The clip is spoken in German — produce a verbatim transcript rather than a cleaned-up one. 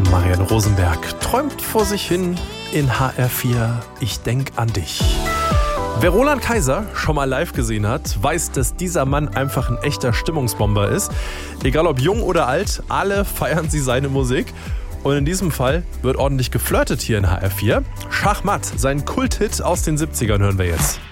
Marianne Rosenberg träumt vor sich hin in H R vier. Ich denk an dich. Wer Roland Kaiser schon mal live gesehen hat, weiß, dass dieser Mann einfach ein echter Stimmungsbomber ist. Egal ob jung oder alt, alle feiern sie seine Musik. Und in diesem Fall wird ordentlich geflirtet hier in H R vier. Schachmatt, sein Kulthit aus den siebzigern hören wir jetzt.